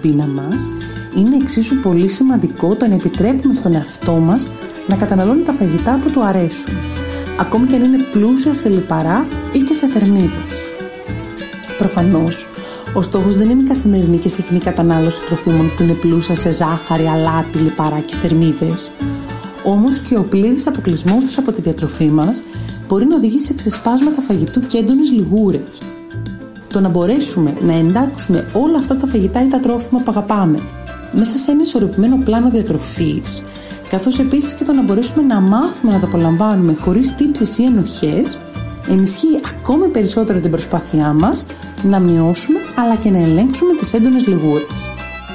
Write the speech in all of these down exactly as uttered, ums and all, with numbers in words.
πείνα μας, είναι εξίσου πολύ σημαντικό το να επιτρέπουμε στον εαυτό μας να καταναλώνει τα φαγητά που του αρέσουν, ακόμη και αν είναι πλούσια σε λιπαρά ή και σε θερμίδες. Προφανώς, ο στόχος δεν είναι η καθημερινή και συχνή κατανάλωση τροφίμων που είναι πλούσια σε ζάχαρη, αλάτι, λιπαρά και θερμίδες. Όμως και ο πλήρης αποκλεισμός τους από τη διατροφή μας μπορεί να οδηγήσει σε ξεσπάσματα φαγητού και έντονες λιγούρες. Το να μπορέσουμε να εντάξουμε όλα αυτά τα φαγητά ή τα τρόφιμα που αγαπάμε μέσα σε ένα ισορροπημένο πλάνο διατροφής, καθώς επίσης και το να μπορέσουμε να μάθουμε να τα απολαμβάνουμε χωρίς τύψεις ή ενοχές, ενισχύει ακόμη περισσότερο την προσπάθειά μας να μειώσουμε αλλά και να ελέγξουμε τις έντονες λιγούρες.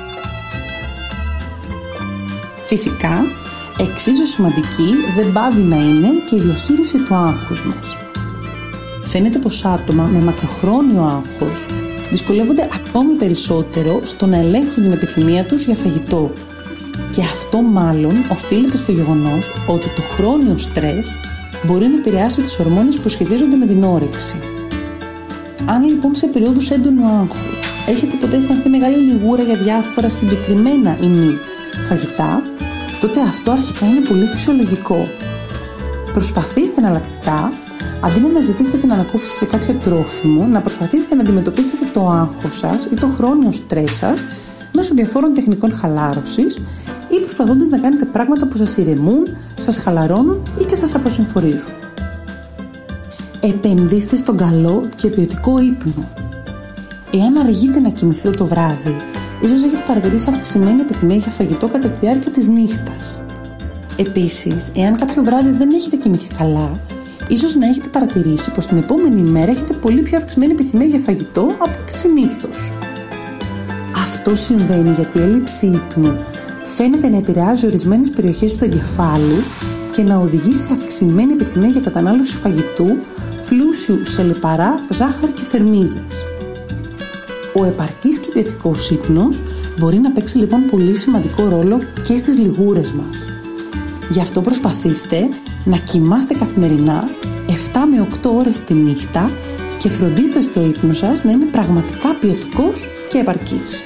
Φυσικά, εξίσου σημαντική δεν πάβει να είναι και η διαχείριση του άγχους μας. Φαίνεται πως άτομα με μακροχρόνιο άγχος δυσκολεύονται ακόμη περισσότερο στο να ελέγξουν την επιθυμία τους για φαγητό. Και αυτό μάλλον οφείλεται στο γεγονός ότι το χρόνιο στρες μπορεί να επηρεάσει τις ορμόνες που σχετίζονται με την όρεξη. Αν λοιπόν σε περίοδους έντονου άγχους έχετε ποτέ αισθανθεί μεγάλη λιγούρα για διάφορα συγκεκριμένα ή μη φαγητά, τότε αυτό αρχικά είναι πολύ φυσιολογικό. Προσπαθήστε εναλλακτικά, αντί να αναζητήσετε την ανακούφιση σε κάποιο τρόφιμο, να προσπαθήσετε να αντιμετωπίσετε το άγχος σας ή το χρόνιο στρες σας μέσω διαφόρων τεχνικών χαλάρωσης ή προσπαθώντας να κάνετε πράγματα που σας ηρεμούν, σας χαλαρώνουν ή και σας αποσυμφορίζουν. Επενδύστε στον καλό και ποιοτικό ύπνο. Εάν αργείτε να κοιμηθείτε το βράδυ, ίσως έχετε παρατηρήσει αυξημένη επιθυμία για φαγητό κατά τη διάρκεια της νύχτας. Επίσης, εάν κάποιο βράδυ δεν έχετε κοιμηθεί καλά, ίσως να έχετε παρατηρήσει πως την επόμενη μέρα έχετε πολύ πιο αυξημένη επιθυμία για φαγητό από ό,τι συνήθως. Αυτό συμβαίνει γιατί η έλλειψη ύπνου φαίνεται να επηρεάζει ορισμένες περιοχές του εγκεφάλου και να οδηγεί σε αυξημένη επιθυμία για κατανάλωση φαγητού πλούσιου σε λιπαρά, ζάχαρη και θερμίδες. Ο επαρκής και ποιοτικός ύπνος μπορεί να παίξει λοιπόν πολύ σημαντικό ρόλο και στις λιγούρες μας. Γι' αυτό προσπαθήστε να κοιμάστε καθημερινά επτά με οκτώ ώρες τη νύχτα και φροντίστε στο ύπνο σας να είναι πραγματικά ποιοτικός και επαρκής.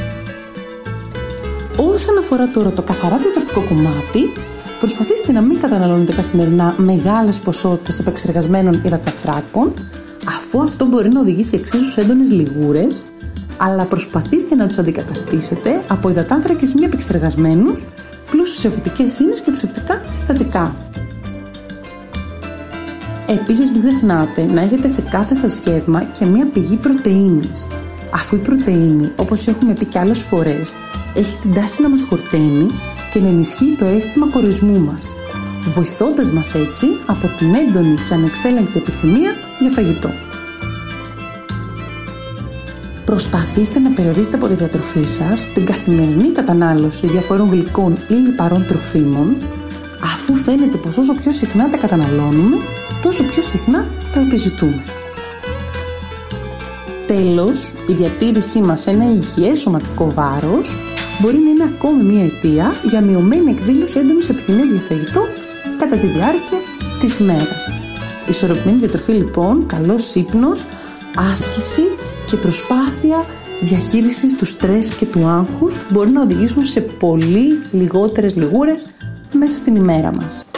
Όσον αφορά τώρα το καθαρά διατροφικό κομμάτι, προσπαθήστε να μην καταναλώνετε καθημερινά μεγάλες ποσότητες επεξεργασμένων υδατανθράκων, αφού αυτό μπορεί να οδηγήσει εξίσου έντονες λιγούρες, αλλά προσπαθήστε να τους αντικαταστήσετε από υδατάνθρακες μη επεξεργασμένους, πλούσιους σε φυτικές ίνες και θρεπτικά συστατικά. Επίσης μην ξεχνάτε να έχετε σε κάθε σας γεύμα και μία πηγή πρωτεΐνης, αφού η πρωτεΐνη, όπως έχουμε πει και άλλες φορές, έχει την τάση να μας χορταίνει και να ενισχύει το αίσθημα κορισμού μας, βοηθώντας μας έτσι από την έντονη και ανεξέλεγκτη επιθυμία για φαγητό. Προσπαθήστε να περιορίσετε από τη διατροφή σας την καθημερινή κατανάλωση διαφορών γλυκών ή λιπαρών τροφίμων, αφού φαίνεται πως όσο πιο συχνά τα καταναλώνουμε, τόσο πιο συχνά τα επιζητούμε. Τέλος, η διατήρησή μας σε ένα υγιές σωματικό βάρος μπορεί να είναι ακόμη μια αιτία για μειωμένη εκδήλωση έντονης επιθυμίας για φαγητό κατά τη διάρκεια της ημέρας. Ισορροπημένη διατροφή λοιπόν, καλός ύπνος, άσκηση και προσπάθεια διαχείρισης του στρες και του άγχους μπορεί να οδηγήσουν σε πολύ λιγότερες λιγούρες μέσα στην ημέρα μας.